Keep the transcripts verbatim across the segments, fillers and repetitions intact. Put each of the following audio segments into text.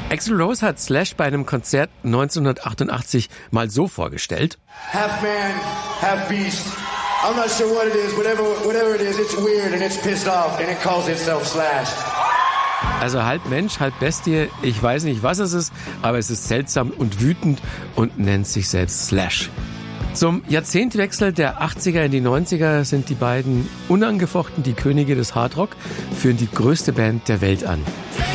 Axl Rose hat Slash bei einem Konzert neunzehnhundertachtundachtzig mal so vorgestellt. Half man, half beast. I'm not sure what it is, whatever, whatever it is, it's weird and it's pissed off and it calls itself Slash. Also halb Mensch, halb Bestie, ich weiß nicht, was es ist, aber es ist seltsam und wütend und nennt sich selbst Slash. Zum Jahrzehntwechsel der achtziger in die neunziger sind die beiden unangefochten die Könige des Hardrock, führen die größte Band der Welt an.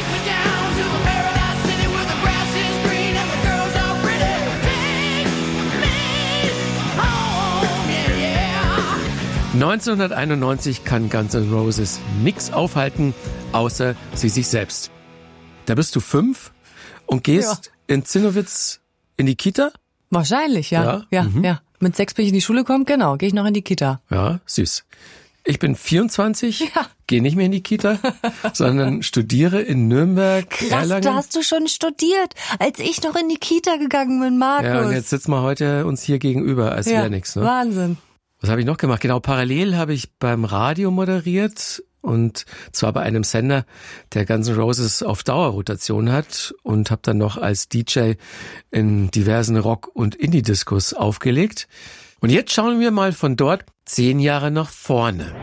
neunzehnhunderteinundneunzig kann Guns N' Roses nix aufhalten, außer sie sich selbst. Da bist du fünf und gehst ja. in Zinnowitz in die Kita? Wahrscheinlich, ja. Ja, ja, mhm. ja. Mit sechs bin ich in die Schule gekommen, genau, gehe ich noch in die Kita. Ja, süß. Ich bin vierundzwanzig, ja. gehe nicht mehr in die Kita, sondern studiere in Nürnberg, Krass, Erlangen. Da hast du schon studiert, als ich noch in die Kita gegangen bin, Markus. Ja, und jetzt sitzen wir heute uns hier gegenüber, als ja, wäre nichts. Ne? Wahnsinn. Was habe ich noch gemacht? Genau, parallel habe ich beim Radio moderiert und zwar bei einem Sender, der Guns N' Roses auf Dauerrotation hat und habe dann noch als D J in diversen Rock- und Indie-Discos aufgelegt. Und jetzt schauen wir mal von dort zehn Jahre nach vorne.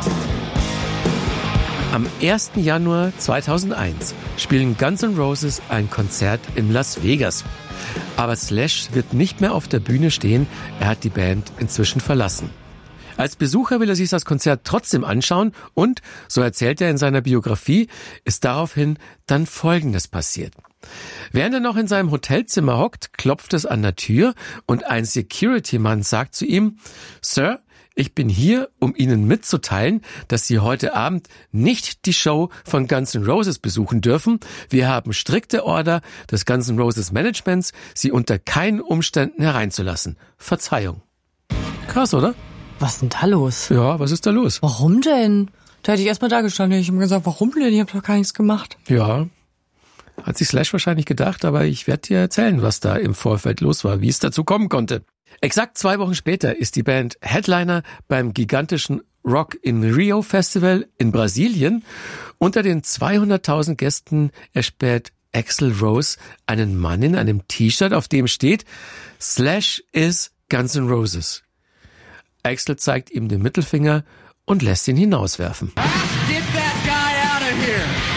Am ersten Januar zweitausendeins spielen Guns N' Roses ein Konzert in Las Vegas. Aber Slash wird nicht mehr auf der Bühne stehen, er hat die Band inzwischen verlassen. Als Besucher will er sich das Konzert trotzdem anschauen und, so erzählt er in seiner Biografie, ist daraufhin dann Folgendes passiert. Während er noch in seinem Hotelzimmer hockt, klopft es an der Tür und ein Security-Mann sagt zu ihm, Sir, ich bin hier, um Ihnen mitzuteilen, dass Sie heute Abend nicht die Show von Guns N' Roses besuchen dürfen. Wir haben strikte Order des Guns N' Roses Managements, Sie unter keinen Umständen hereinzulassen. Verzeihung. Krass, oder? Was ist denn da los? Ja, was ist da los? Warum denn? Da hätte ich erstmal da gestanden, ich habe mir gesagt, warum denn? Ich habe doch gar nichts gemacht. Ja, hat sich Slash wahrscheinlich gedacht, aber ich werde dir erzählen, was da im Vorfeld los war, wie es dazu kommen konnte. Exakt zwei Wochen später ist die Band Headliner beim gigantischen Rock in Rio Festival in Brasilien. Unter den zweihunderttausend Gästen erspäht Axl Rose einen Mann in einem T-Shirt, auf dem steht Slash is Guns N' Roses. Axl zeigt ihm den Mittelfinger und lässt ihn hinauswerfen. Get that guy out of here.